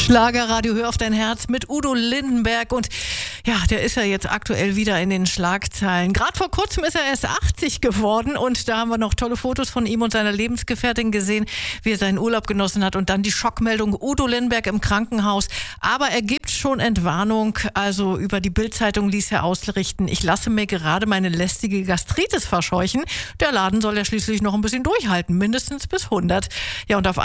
Schlagerradio, hör auf dein Herz mit Udo Lindenberg. Und ja, der ist ja jetzt aktuell wieder in den Schlagzeilen. Gerade vor kurzem ist er erst 80 geworden und da haben wir noch tolle Fotos von ihm und seiner Lebensgefährtin gesehen, wie er seinen Urlaub genossen hat. Und dann die Schockmeldung: Udo Lindenberg im Krankenhaus. Aber er gibt schon Entwarnung. Also über die Bild-Zeitung ließ er ausrichten: Ich lasse mir gerade meine lästige Gastritis verscheuchen. Der Laden soll ja schließlich noch ein bisschen durchhalten, mindestens bis 100. Ja, und auf